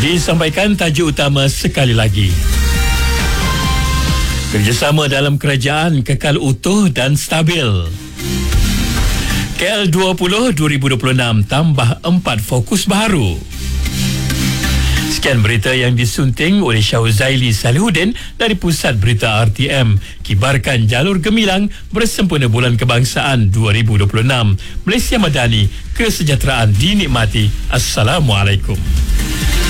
Disampaikan tajuk utama sekali lagi. Kerjasama dalam kerajaan kekal utuh dan stabil. KL20 2026 tambah 4 fokus baru. Sekian berita yang disunting oleh Syahzaili Salihuddin dari Pusat Berita RTM. Kibarkan jalur gemilang bersempena Bulan Kebangsaan 2026. Malaysia Madani, kesejahteraan dinikmati. Assalamualaikum.